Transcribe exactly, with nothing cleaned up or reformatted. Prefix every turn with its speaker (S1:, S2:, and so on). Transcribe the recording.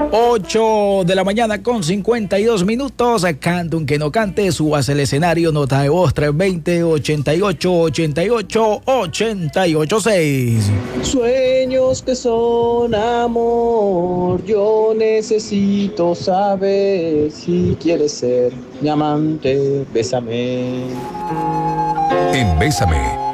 S1: ocho de la mañana con cincuenta y dos minutos. Canta un que no cante, subas el escenario, nota de voz tres veinte, ochenta y ocho, ochenta y ocho, ochenta y ocho seis.
S2: Sueños que son amor, yo necesito saber si quieres ser mi amante, bésame.
S3: En Bésame